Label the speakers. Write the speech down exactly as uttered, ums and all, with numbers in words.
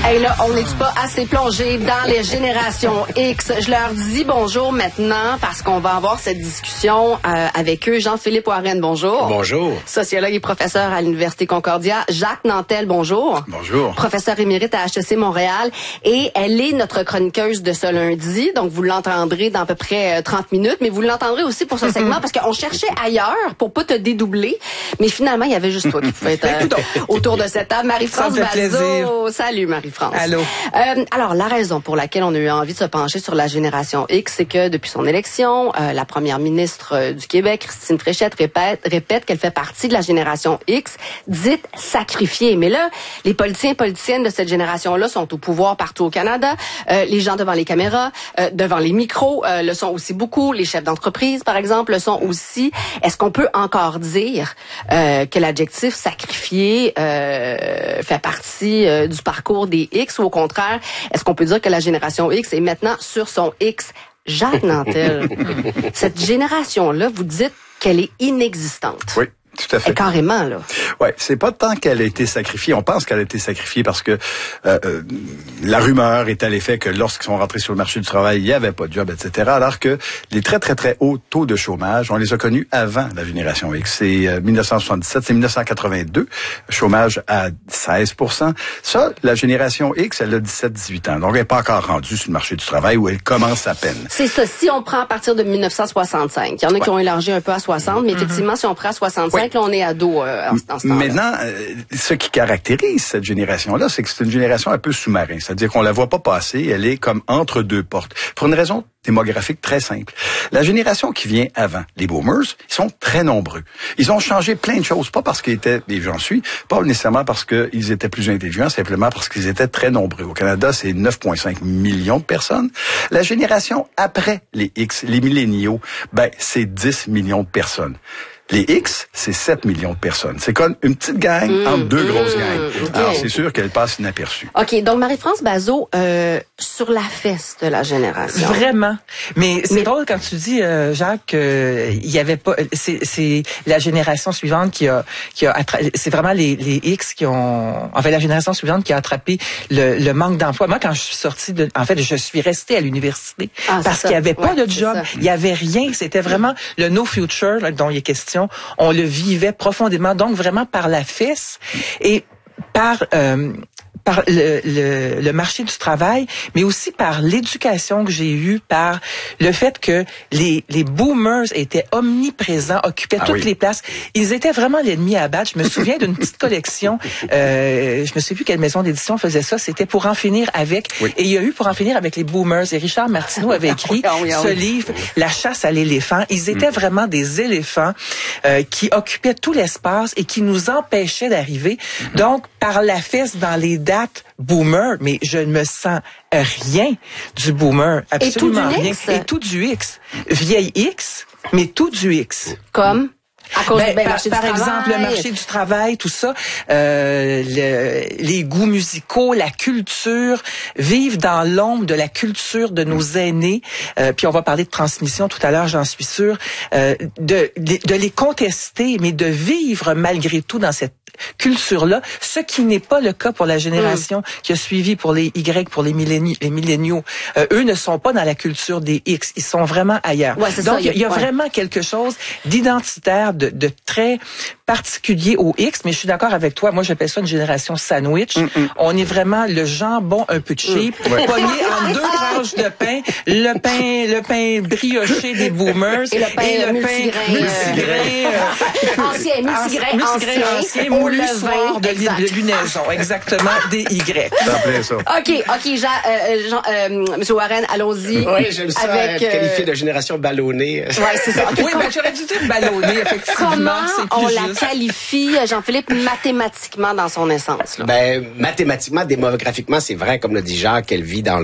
Speaker 1: Hey là, on n'est pas assez plongé dans les générations X. Je leur dis bonjour maintenant parce qu'on va avoir cette discussion euh, avec eux. Jean-Philippe Warren, bonjour.
Speaker 2: Bonjour.
Speaker 1: Sociologue et professeur à l'Université Concordia. Jacques Nantel, bonjour.
Speaker 2: Bonjour.
Speaker 1: Professeur émérite à H E C Montréal. Et elle est notre chroniqueuse de ce lundi. Donc, vous l'entendrez dans à peu près trente minutes. Mais vous l'entendrez aussi pour ce segment parce qu'on cherchait ailleurs pour pas te dédoubler. Mais finalement, il y avait juste toi qui pouvait être euh, autour de cette table. Marie-France Bazot. Salut, Marie-France.
Speaker 3: Allô.
Speaker 1: Euh, alors, la raison pour laquelle on a eu envie de se pencher sur la génération X, c'est que depuis son élection, euh, la première ministre euh, du Québec, Christine Fréchette, répète, répète qu'elle fait partie de la génération X, dite sacrifiée. Mais là, les politiciens et politiciennes de cette génération-là sont au pouvoir partout au Canada. Euh, les gens devant les caméras, euh, devant les micros, euh, le sont aussi beaucoup. Les chefs d'entreprise, par exemple, le sont aussi. Est-ce qu'on peut encore dire euh, que l'adjectif sacrifié euh, fait partie euh, du parcours des X, ou au contraire, est-ce qu'on peut dire que la génération X est maintenant sur son X? Jacques Nantel, cette génération-là, vous dites qu'elle est inexistante.
Speaker 2: Oui. Tout à fait.
Speaker 1: Et carrément, là.
Speaker 2: Ouais, c'est pas tant qu'elle a été sacrifiée. On pense qu'elle a été sacrifiée parce que euh, euh, la rumeur est à l'effet que lorsqu'ils sont rentrés sur le marché du travail, il n'y avait pas de job, et cetera. Alors que les très, très, très hauts taux de chômage, on les a connus avant la génération X. C'est euh, dix-neuf cent soixante-dix-sept, c'est dix-neuf cent quatre-vingt-deux, chômage à seize pour cent. Ça, la génération X, elle a dix-sept dix-huit ans. Donc, elle n'est pas encore rendue sur le marché du travail où elle commence à peine.
Speaker 1: C'est ça. Si on prend à partir de dix-neuf cent soixante-cinq, il y en a ouais. qui ont élargi un peu à soixante, mais effectivement, mm-hmm. si on prend à soixante-cinq, ouais. là, on est à dos euh, en, en ce temps-là.
Speaker 2: Maintenant, euh, ce qui caractérise cette génération-là, c'est que c'est une génération un peu sous-marin. C'est-à-dire qu'on la voit pas passer, elle est comme entre deux portes. Pour une raison démographique très simple. La génération qui vient avant, les boomers, ils sont très nombreux. Ils ont changé plein de choses, pas parce qu'ils étaient, et j'en suis, pas nécessairement parce qu'ils étaient plus intelligents, simplement parce qu'ils étaient très nombreux. Au Canada, c'est neuf virgule cinq millions de personnes. La génération après les X, les milléniaux, ben, c'est dix millions de personnes. Les X, c'est sept millions de personnes. C'est comme une petite gang mmh, entre deux mmh, grosses gangs. Okay. Alors, c'est sûr qu'elle passe inaperçue.
Speaker 1: OK, donc Marie-France Bazot, euh, sur la fesse de la génération.
Speaker 3: Vraiment. Mais c'est Mais... drôle quand tu dis, euh, Jacques, euh, il y avait pas... C'est, c'est la génération suivante qui a... qui a attra... C'est vraiment les, les X qui ont... En fait, la génération suivante qui a attrapé le, le manque d'emploi. Moi, quand je suis sortie de... En fait, je suis restée à l'université ah, parce qu'il n'y avait pas ouais, de job. Il n'y avait rien. C'était vraiment le no future là, dont il est question. On le vivait profondément, donc vraiment par la fesse et par euh, par le, le, le marché du travail, mais aussi par l'éducation que j'ai eue, par le fait que les, les boomers étaient omniprésents, occupaient ah toutes oui. les places. Ils étaient vraiment l'ennemi à abattre. Je me souviens d'une petite collection, euh, je me souviens plus quelle maison d'édition faisait ça, c'était Pour en finir avec, oui. et il y a eu Pour en finir avec les boomers, et Richard Martineau avait écrit ah oui, ah oui. ce livre, La chasse à l'éléphant. Ils étaient mmh. vraiment des éléphants euh, qui occupaient tout l'espace et qui nous empêchaient d'arriver. Mmh. Donc, par la fesse dans les dates boomer, mais je ne me sens rien du boomer, absolument rien. Et tout du X. Vieille X, mais tout du X.
Speaker 1: Comme? À cause
Speaker 3: ben,
Speaker 1: du ben,
Speaker 3: par,
Speaker 1: marché
Speaker 3: par
Speaker 1: du
Speaker 3: exemple,
Speaker 1: travail.
Speaker 3: le marché du travail, tout ça, euh, le, les goûts musicaux, la culture, vivre dans l'ombre de la culture de nos aînés. Euh, puis on va parler de transmission tout à l'heure, j'en suis sûre. Euh, de, de les contester, mais de vivre malgré tout dans cette culture-là, ce qui n'est pas le cas pour la génération mmh. qui a suivi, pour les Y, pour les milléniaux. Les milléniaux. Euh, eux ne sont pas dans la culture des X, ils sont vraiment ailleurs.
Speaker 1: Ouais,
Speaker 3: Donc, il y, y a
Speaker 1: ouais.
Speaker 3: vraiment quelque chose d'identitaire, de, de très particulier au X, mais je suis d'accord avec toi. Moi, j'appelle ça une génération sandwich. Mm-mm. On est vraiment le jambon un peu cheap, mm. ouais. pogné en deux tranches de pain, le pain, le pain brioché des boomers
Speaker 1: et le pain, et le
Speaker 3: multigrain,
Speaker 1: pain multigrain, euh, ancien, multigrain, ancien,
Speaker 3: ancien moulu soir de, de lunaison, exactement, des Y.
Speaker 2: Ça.
Speaker 1: OK, OK, Jean, euh, Jean, euh, Monsieur Warren, allons-y.
Speaker 4: Oui, j'aime ça
Speaker 1: avec,
Speaker 4: être qualifié de génération ballonnée.
Speaker 1: Oui, c'est ça.
Speaker 3: Okay, oui, ben, j'aurais dû dire ballonnée, effectivement.
Speaker 1: Comment
Speaker 3: c'est plus
Speaker 1: on
Speaker 3: juste.
Speaker 1: la qualifie, Jean-Philippe, mathématiquement dans son essence? Là?
Speaker 4: Ben, mathématiquement, démographiquement, c'est vrai, comme le dit Jacques, qu'elle vit dans